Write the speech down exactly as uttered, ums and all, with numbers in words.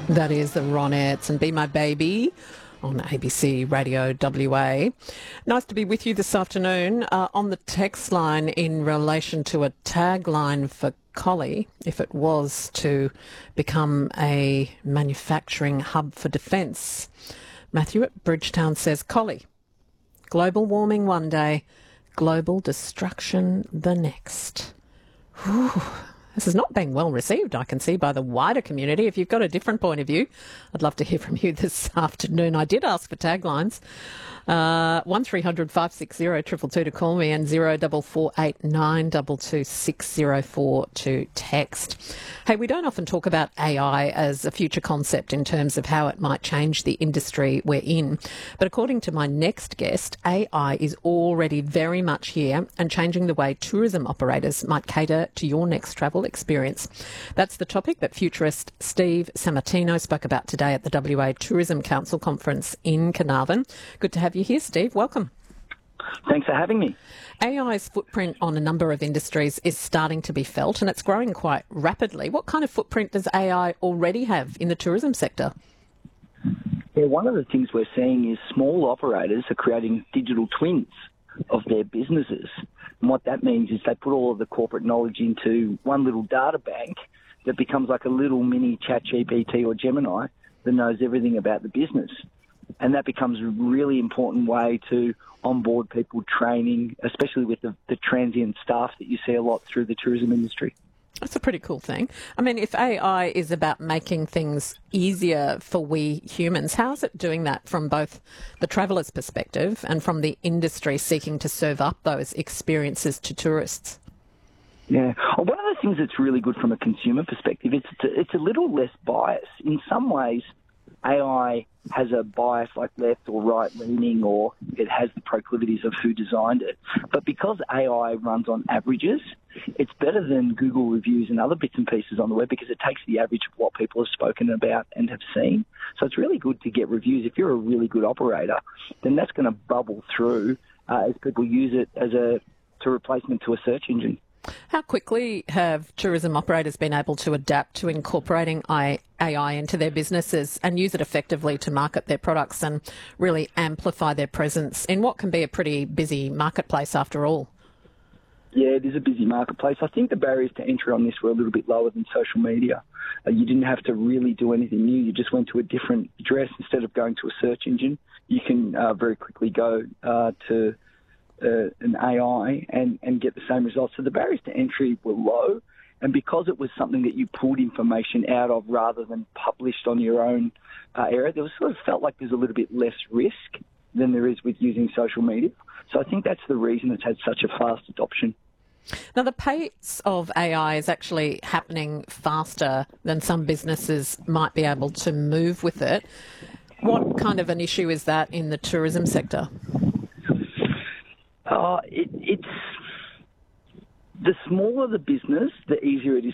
That is the Ronettes and Be My Baby on A B C Radio W A. Nice to be with you this afternoon uh, on the text line in relation to a tagline for Collie, if it was to become a manufacturing hub for defence. Matthew at Bridgetown says, Collie, global warming one day, global destruction the next. Whew. This is not being well received, I can see, by the wider community. If you've got a different point of view, I'd love to hear from you this afternoon. I did ask for taglines. Uh, one three hundred five six zero two two two to call me and zero four four eight nine two two six zero four to text. Hey, we don't often talk about A I as a future concept in terms of how it might change the industry we're in. But according to my next guest, A I is already very much here and changing the way tourism operators might cater to your next travel experience. That's the topic that futurist Steve Sammartino spoke about today at the W A Tourism Council conference in Carnarvon. Good to have you here, Steve. Welcome. Thanks for having me. A I's footprint on a number of industries is starting to be felt and it's growing quite rapidly. What kind of footprint does A I already have in the tourism sector? Yeah, one of the things we're seeing is small operators are creating digital twins of their businesses. And what that means is they put all of the corporate knowledge into one little data bank that becomes like a little mini ChatGPT or Gemini that knows everything about the business. And that becomes a really important way to onboard people, training, especially with the, the transient staff that you see a lot through the tourism industry. That's a pretty cool thing. I mean, if A I is about making things easier for we humans, how is it doing that from both the traveller's perspective and from the industry seeking to serve up those experiences to tourists? Yeah. Well, one of the things that's really good from a consumer perspective is it's a, it's a little less bias. In some ways, A I has a bias like left or right leaning, or it has the proclivities of who designed it. But because A I runs on averages, it's better than Google reviews and other bits and pieces on the web because it takes the average of what people have spoken about and have seen. So it's really good to get reviews. If you're a really good operator, then that's going to bubble through uh, as people use it as a to replacement to a search engine. How quickly have tourism operators been able to adapt to incorporating A I into their businesses and use it effectively to market their products and really amplify their presence in what can be a pretty busy marketplace after all? Yeah, it is a busy marketplace. I think the barriers to entry on this were a little bit lower than social media. Uh, you didn't have to really do anything new. You just went to a different address. Instead of going to a search engine, you can uh, very quickly go uh, to Uh, an A I and, and get the same results. So the barriers to entry were low, and because it was something that you pulled information out of rather than published on your own uh, area, there was sort of felt like there's a little bit less risk than there is with using social media. So I think that's the reason it's had such a fast adoption. Now, the pace of A I is actually happening faster than some businesses might be able to move with it. What kind of an issue is that in the tourism sector? Uh, it, it's the smaller the business, the easier it is